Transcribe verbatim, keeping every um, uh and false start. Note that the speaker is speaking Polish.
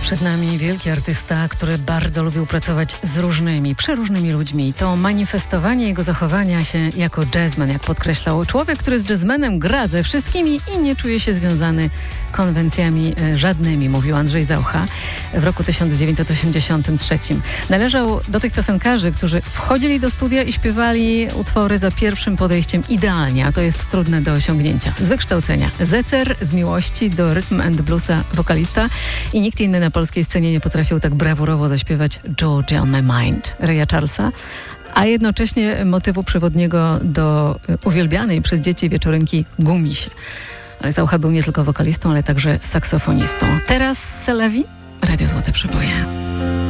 Przed nami wielki artysta, który bardzo lubił pracować z różnymi, przeróżnymi ludźmi. To manifestowanie jego zachowania się jako jazzman, jak podkreślał. Człowiek, który z jazzmanem gra ze wszystkimi i nie czuje się związany konwencjami żadnymi, mówił Andrzej Zaucha w roku tysiąc dziewięćset osiemdziesiątym trzecim. Należał do tych piosenkarzy, którzy wchodzili do studia i śpiewali utwory za pierwszym podejściem idealnie, a to jest trudne do osiągnięcia. Z wykształcenia zecer, z miłości do rytm and bluesa wokalista i nikt inny na polskiej scenie nie potrafił tak brawurowo zaśpiewać Georgia on my mind Raya Charlesa, a jednocześnie motywu przewodniego do uwielbianej przez dzieci wieczorynki Gumisie. Ale Zaucha był nie tylko wokalistą, ale także saksofonistą. Teraz Celevi, Radio Złote Przeboje.